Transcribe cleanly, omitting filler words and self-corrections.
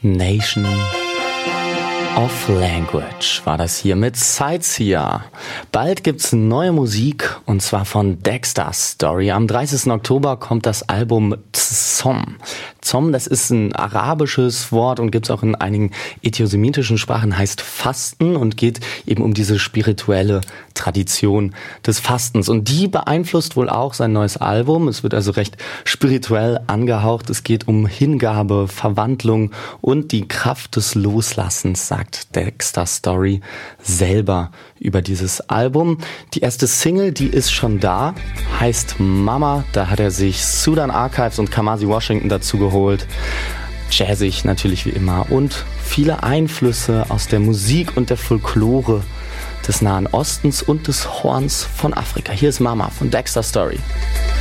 Nation of Language war das hier mit Sightseer. Bald gibt's neue Musik und zwar von Dexter Story. Am 30. Oktober kommt das Album Tzom. Tzom, das ist ein arabisches Wort und gibt's auch in einigen ethiosemitischen Sprachen, heißt Fasten und geht eben um diese spirituelle Tradition des Fastens. Und die beeinflusst wohl auch sein neues Album. Es wird also recht spirituell angehaucht. Es geht um Hingabe, Verwandlung und die Kraft des Loslassens, sagt Dexter Story selber über dieses Album. Die erste Single, die ist schon da, heißt Mama. Da hat er sich Sudan Archives und Kamasi Washington dazu geholt. Jazzig natürlich wie immer und viele Einflüsse aus der Musik und der Folklore des Nahen Ostens und des Horns von Afrika. Hier ist Mama von Dexter Story.